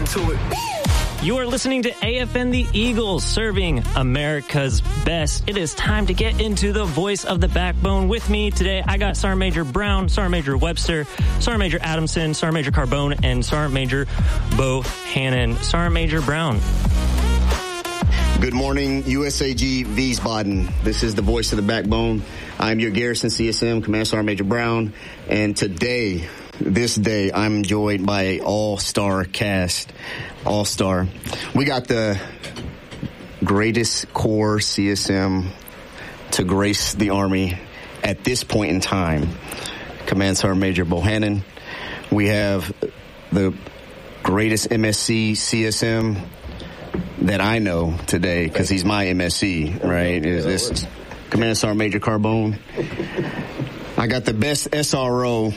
to it. You are listening to AFN The Eagles, serving America's best. It is time to get into the voice of the backbone. With me today, I got Sergeant Major Brown, Sergeant Major Webster, Sergeant Major Adamson, Sergeant Major Carbone, and Sergeant Major Bohannon. Sergeant Major Brown. Good morning, USAG Wiesbaden. This is the voice of the backbone. I'm your Garrison CSM, Command Sergeant Major Brown, and this day, I'm joined by an all-star cast. All-star. We got the greatest Corps CSM to grace the Army at this point in time. Command Sergeant Major Bohannon. We have the greatest MSC CSM that I know today, because he's my MSC, right? Is this Command Sergeant Major Carbone. I got the best SRO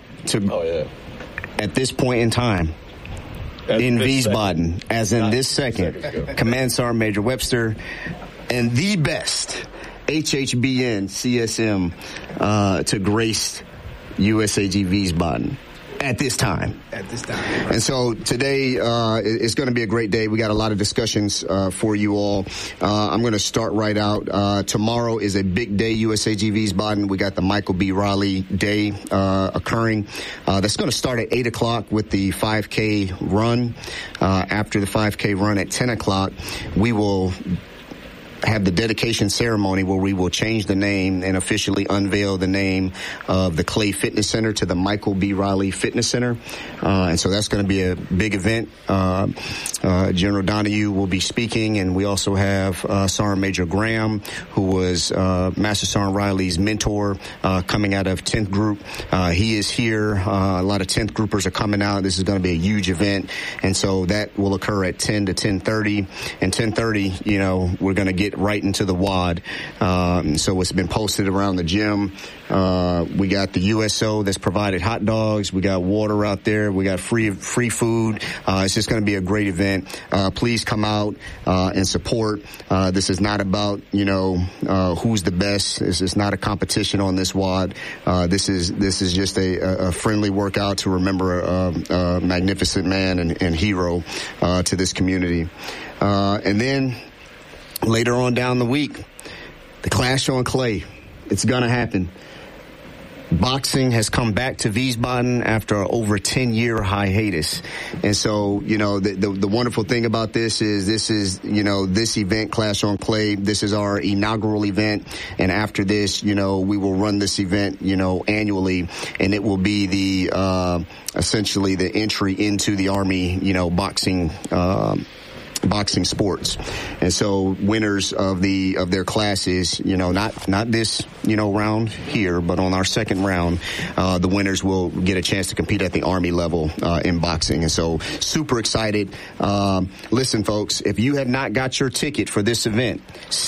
at this point in time in Wiesbaden, as in this second, Command Sergeant Major Webster, and the best HHBN CSM to grace USAG Wiesbaden at this time. And so today it's going to be a great day. We got a lot of discussions for you all. I'm going to start right out. Tomorrow is a big day, USAG Wiesbaden. We got the Michael B. Riley Day occurring. That's going to start at 8 o'clock with the 5K run. After the 5K run at 10 o'clock, we will have the dedication ceremony where we will change the name and officially unveil the name of the Clay Fitness Center to the Michael B. Riley Fitness Center. And so that's going to be a big event. General Donahue will be speaking, and we also have Sergeant Major Graham, who was Master Sergeant Riley's mentor, coming out of 10th Group. He is here. A lot of 10th Groupers are coming out. This is going to be a huge event. And so that will occur at 10 to 10:30. And 10:30, we're going to get right into the WAD. So it's been posted around the gym. We got the USO that's provided hot dogs. We got water out there. We got free food. It's just going to be a great event. Please come out and support. This is not about who's the best. This is not a competition on this WAD. This is just a friendly workout to remember a magnificent man and hero to this community. And then later on down the week, the Clash on Clay. It's going to happen. Boxing has come back to Wiesbaden after over a 10-year hiatus. And so, the wonderful thing about this is this event, Clash on Clay, this is our inaugural event. And after this, we will run this event, annually. And it will be the, essentially the entry into the Army, boxing sports. And so winners of their classes, not this, round here, but on our second round, the winners will get a chance to compete at the Army level, in boxing. And so super excited. Listen, folks, if you have not got your ticket for this event,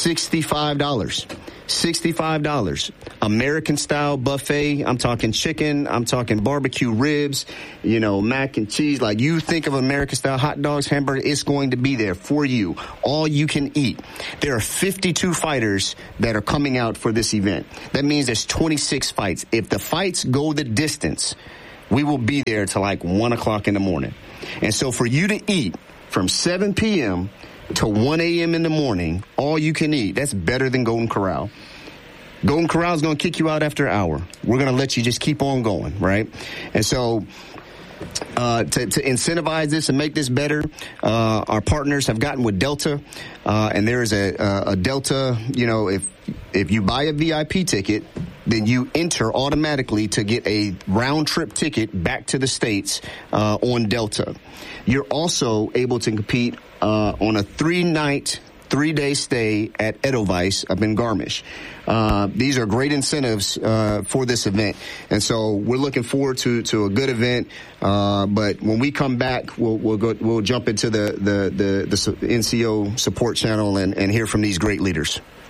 $65. American style buffet. I'm talking chicken. I'm talking barbecue ribs, mac and cheese. Like, you think of American style hot dogs, hamburger, it's going to be there for you. All you can eat. There are 52 fighters that are coming out for this event. That means there's 26 fights. If the fights go the distance, we will be there till like 1 o'clock in the morning. And so for you to eat from 7 p.m. to 1 a.m. in the morning, all you can eat, that's better than Golden Corral. Golden Corral is going to kick you out after an hour. We're going to let you just keep on going, right? And so to incentivize this and make this better, our partners have gotten with Delta, and there is a Delta, if you buy a VIP ticket, then you enter automatically to get a round-trip ticket back to the States on Delta. You're also able to compete on a 3-day stay at Edelweiss up in Garmisch. These are great incentives for this event, and so we're looking forward to a good event. But when we come back, we'll jump into the NCO support channel and hear from these great leaders.